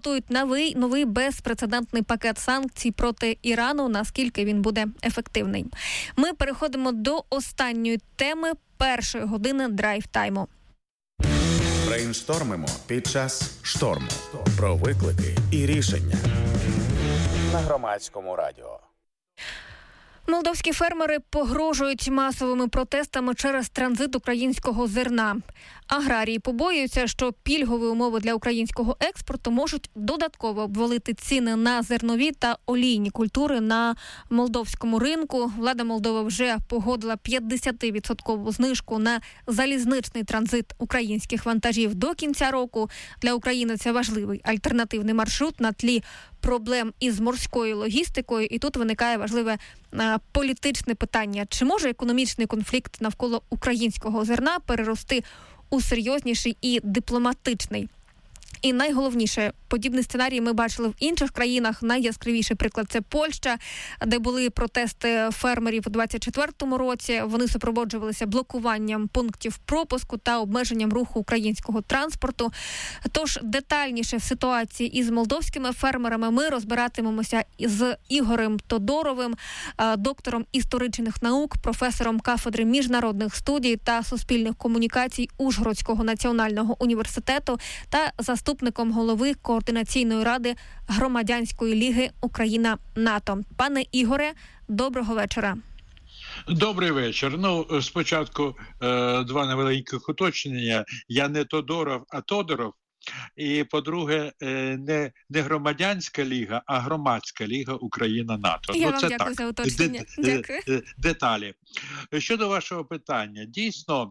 готують новий безпрецедентний пакет санкцій проти Ірану. Наскільки він буде ефективний? Ми переходимо до останньої теми першої години драйв-тайму. Брейнштормимо під час шторму. Про виклики і рішення. На Громадському радіо. Молдовські фермери погрожують масовими протестами через транзит українського зерна. Аграрії побоюються, що пільгові умови для українського експорту можуть додатково обвалити ціни на зернові та олійні культури на молдовському ринку. Влада Молдови вже погодила 50% знижку на залізничний транзит українських вантажів до кінця року. Для України це важливий альтернативний маршрут на тлі проблем із морською логістикою. І тут виникає важливе політичне питання. Чи може економічний конфлікт навколо українського зерна перерости у серйозніший і дипломатичний? І найголовніше, подібний сценарій ми бачили в інших країнах. Найяскравіший приклад – це Польща, де були протести фермерів у 2024 році. Вони супроводжувалися блокуванням пунктів пропуску та обмеженням руху українського транспорту. Тож детальніше в ситуації із молдовськими фермерами ми розбиратимемося з Ігорем Тодоровим, доктором історичних наук, професором кафедри міжнародних студій та суспільних комунікацій Ужгородського національного університету та заступником голови Координаційної ради Громадянської ліги Україна-НАТО. Пане Ігоре, доброго вечора. Добрий вечір. Спочатку два невеликих уточнення. Я не Тодоров, а Тодоров. І, по-друге, не Громадянська ліга, а Громадська ліга Україна-НАТО. Я вам дякую за уточнення. Дякую. Деталі. Щодо вашого питання, дійсно,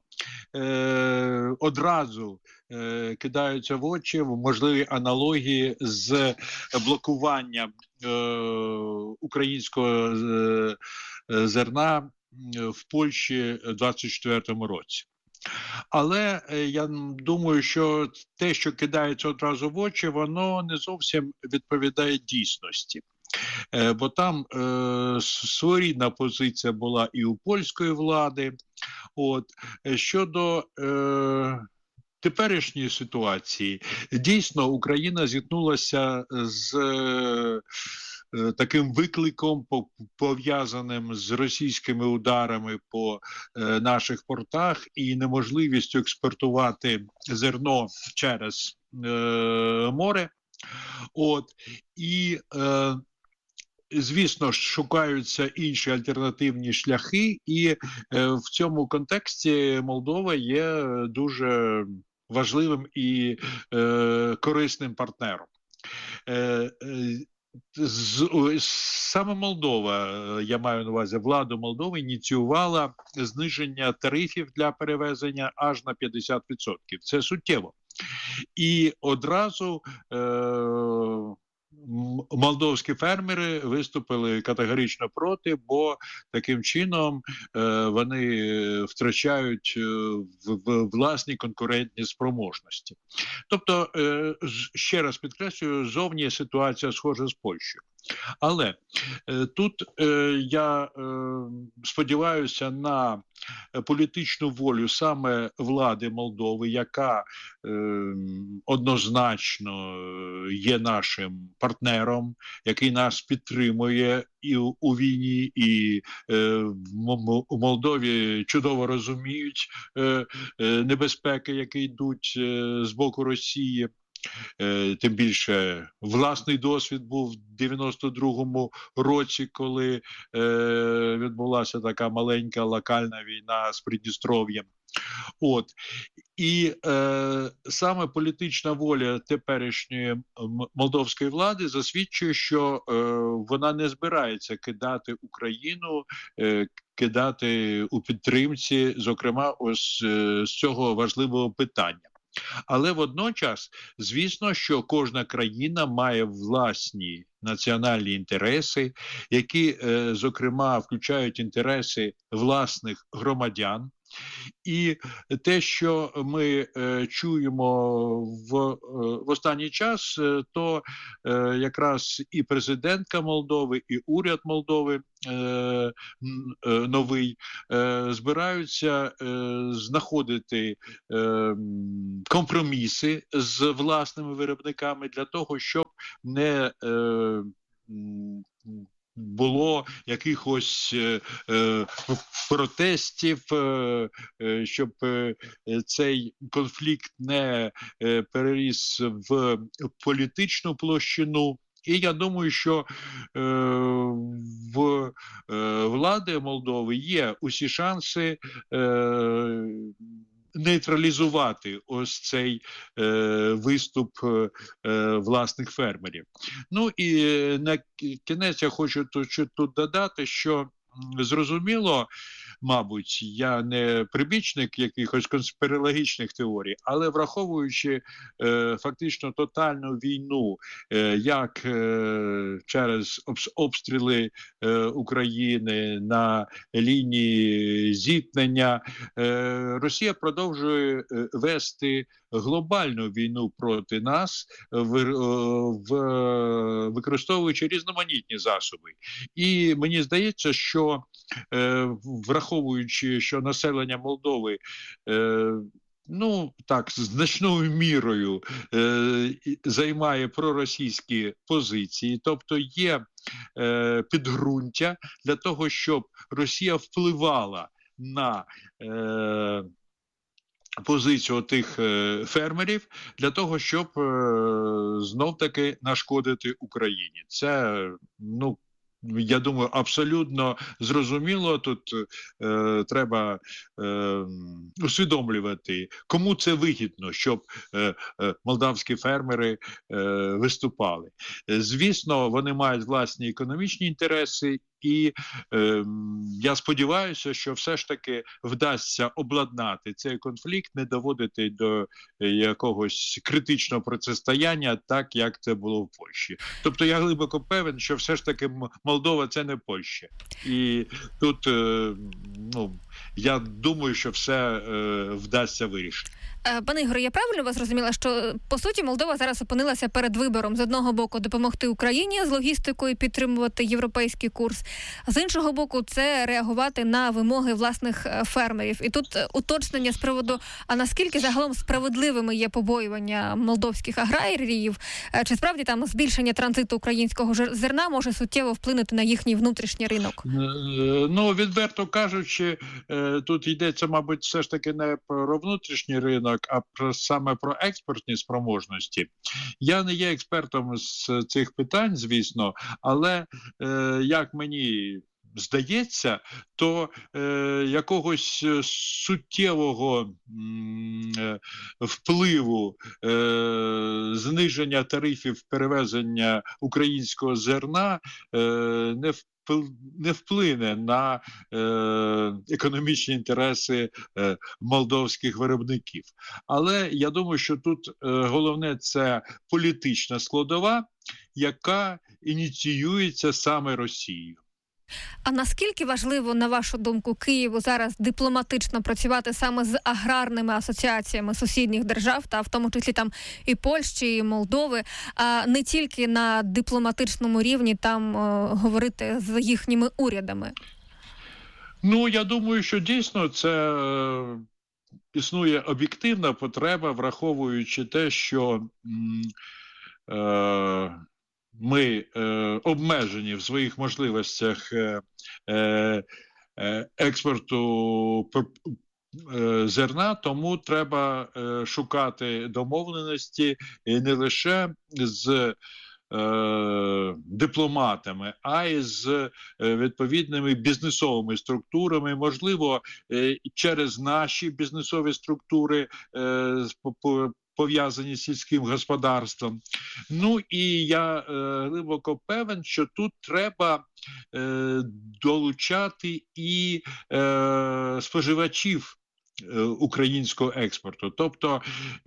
одразу кидаються в очі можливі аналогії з блокуванням українського зерна в Польщі в 2024 році. Але я думаю, що те, що кидається одразу в очі, воно не зовсім відповідає дійсності. Бо там своєрідна позиція була і у польської влади. Щодо теперішньої ситуації, дійсно Україна зіткнулася з таким викликом, пов'язаним з російськими ударами по наших портах і неможливістю експортувати зерно через море. Звісно ж, шукаються інші альтернативні шляхи, і в цьому контексті Молдова є дуже важливим і корисним партнером. Саме Молдова, я маю на увазі владу Молдови, ініціювала зниження тарифів для перевезення аж на 50%. Це суттєво. І одразу молдовські фермери виступили категорично проти, бо таким чином вони втрачають власні конкурентні спроможності. Тобто, ще раз підкреслюю, зовні ситуація схожа з Польщею. Але тут я сподіваюся на політичну волю саме влади Молдови, яка однозначно є нашим партнером, який нас підтримує і у війні, і у Молдові чудово розуміють небезпеки, які йдуть з боку Росії. Тим більше власний досвід був в 92-му році, коли відбулася така маленька локальна війна з Придністров'ям. І саме політична воля теперішньої молдовської влади засвідчує, що вона не збирається кидати Україну, кидати у підтримці, зокрема, ось з цього важливого питання. Але водночас, звісно, що кожна країна має власні національні інтереси, які, зокрема, включають інтереси власних громадян. І те, що ми чуємо в останній час, то якраз і президентка Молдови, і уряд Молдови новий збираються знаходити компроміси з власними виробниками для того, щоб не було якихось протестів, щоб цей конфлікт не переріс в політичну площину. І я думаю, що в влади Молдови є усі шанси нейтралізувати ось цей виступ власних фермерів. Ну і на кінець я хочу тут додати, що зрозуміло, мабуть, я не прибічник якихось конспірологічних теорій, але враховуючи фактично тотальну війну, як через обстріли України на лінії зіткнення, Росія продовжує вести глобальну війну проти нас, використовуючи різноманітні засоби. І мені здається, що враховуючи, що населення Молдови значною мірою займає проросійські позиції, тобто є підґрунтя для того, щоб Росія впливала на позицію тих фермерів для того, щоб знов-таки нашкодити Україні. Це, я думаю, абсолютно зрозуміло. Тут треба усвідомлювати, кому це вигідно, щоб молдавські фермери виступали. Звісно, вони мають власні економічні інтереси, і я сподіваюся, що все ж таки вдасться обладнати цей конфлікт, не доводити до якогось критичного протистояння, так як це було в Польщі. Тобто я глибоко певен, що все ж таки Молдова – це не Польща. І тут, я думаю, що все вдасться вирішити. Пане Ігоре, я правильно вас зрозуміла, що, по суті, Молдова зараз опинилася перед вибором. З одного боку, допомогти Україні з логістикою, підтримувати європейський курс. З іншого боку, це реагувати на вимоги власних фермерів. І тут уточнення з приводу, а наскільки загалом справедливими є побоювання молдовських аграріїв? Чи справді там збільшення транзиту українського зерна може суттєво вплинути на їхній внутрішній ринок? Відверто кажучи, тут йдеться, мабуть, все ж таки не про внутрішній ринок, а саме про експортні спроможності. Я не є експертом з цих питань, звісно, але як мені здається, то якогось суттєвого впливу зниження тарифів перевезення українського зерна не вплине на економічні інтереси молдовських виробників. Але я думаю, що тут головне – це політична складова, яка ініціюється саме Росією. А наскільки важливо, на вашу думку, Києву зараз дипломатично працювати саме з аграрними асоціаціями сусідніх держав, та в тому числі там і Польщі, і Молдови, а не тільки на дипломатичному рівні там говорити з їхніми урядами? Я думаю, що дійсно це існує об'єктивна потреба, враховуючи те, що ми обмежені в своїх можливостях експорту зерна, тому треба шукати домовленості не лише з дипломатами, а й з відповідними бізнесовими структурами, можливо, через наші бізнесові структури пов'язані з сільським господарством. І я глибоко певен, що тут треба долучати і споживачів українського експорту. Тобто,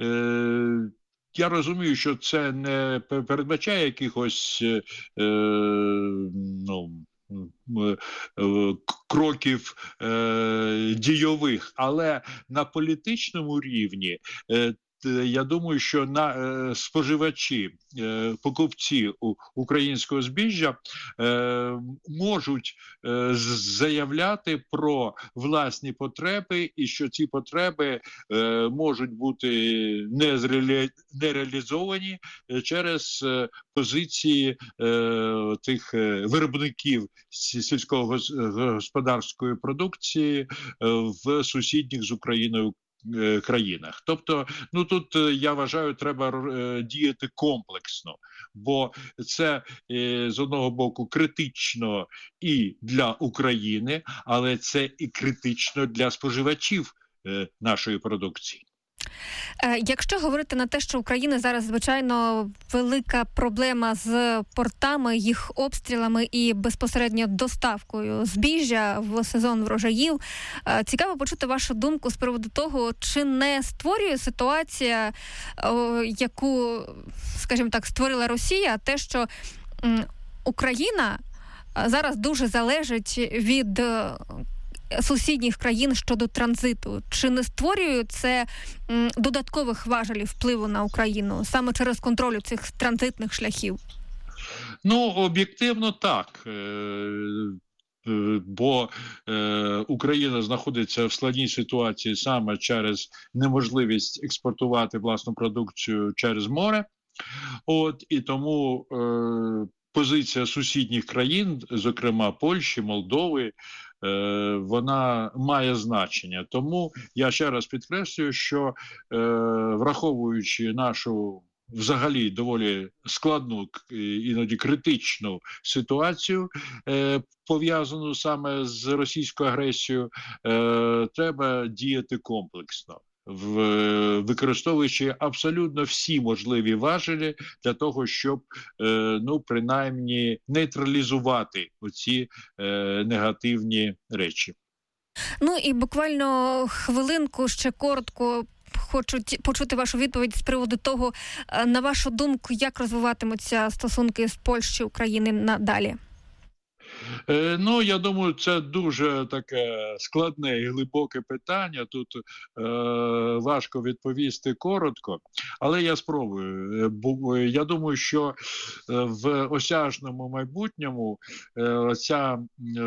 я розумію, що це не передбачає якихось кроків дійових, але на політичному рівні я думаю, що споживачі, покупці українського збіжжя можуть заявляти про власні потреби, і що ці потреби можуть бути не реалізовані через позиції тих виробників сільськогосподарської продукції в сусідніх з Україною країнах. Тобто, тут, я вважаю, треба діяти комплексно, бо це, з одного боку, критично і для України, але це і критично для споживачів нашої продукції. Якщо говорити на те, що Україна зараз, звичайно, велика проблема з портами, їх обстрілами і безпосередньо доставкою збіжжя в сезон врожаїв, цікаво почути вашу думку з приводу того, чи не створює ситуація, яку, скажімо так, створила Росія, те, що Україна зараз дуже залежить від сусідніх країн щодо транзиту. Чи не створює це додаткових важелів впливу на Україну саме через контроль цих транзитних шляхів? Об'єктивно так. Бо Україна знаходиться в складній ситуації саме через неможливість експортувати власну продукцію через море. І тому позиція сусідніх країн, зокрема Польщі, Молдови, вона має значення. Тому я ще раз підкреслюю, що враховуючи нашу взагалі доволі складну, іноді критичну ситуацію, пов'язану саме з російською агресією, треба діяти комплексно, використовуючи абсолютно всі можливі важелі для того, щоб, принаймні, нейтралізувати оці негативні речі. І буквально хвилинку, ще коротко, хочу почути вашу відповідь з приводу того, на вашу думку, як розвиватимуться стосунки з Польщею, України надалі? Я думаю, це дуже таке складне і глибоке питання. Тут важко відповісти коротко, але я спробую. Я думаю, що в осяжному майбутньому ця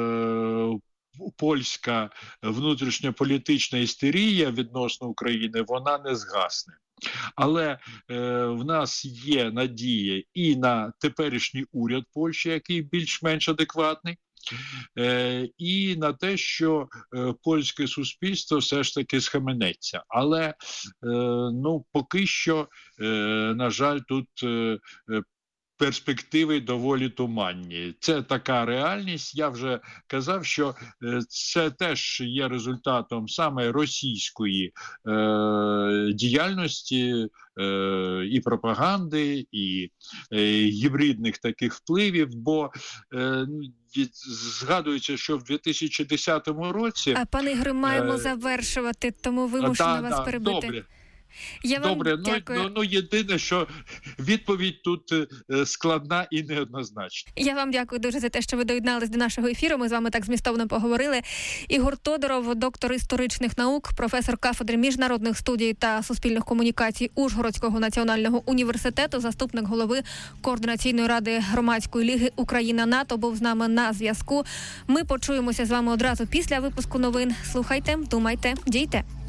польська внутрішньополітична істерія відносно України, вона не згасне. Але в нас є надія і на теперішній уряд Польщі, який більш-менш адекватний, і на те, що польське суспільство все ж таки схаменеться. Але, поки що, на жаль, тут перспективи доволі туманні. Це така реальність. Я вже казав, що це теж є результатом саме російської діяльності і пропаганди, і гібридних таких впливів, бо згадується, що в 2010 році... Пане Ігоре, маємо завершувати, тому вимушено вас перебити. Добре. Я вам дякую. Єдине, що відповідь тут складна і неоднозначна. Я вам дякую дуже за те, що ви доєднались до нашого ефіру. Ми з вами так змістовно поговорили. Ігор Тодоров, доктор історичних наук, професор кафедри міжнародних студій та суспільних комунікацій Ужгородського національного університету, заступник голови Координаційної ради Громадської ліги Україна-НАТО, був з нами на зв'язку. Ми почуємося з вами одразу після випуску новин. Слухайте, думайте, дійте.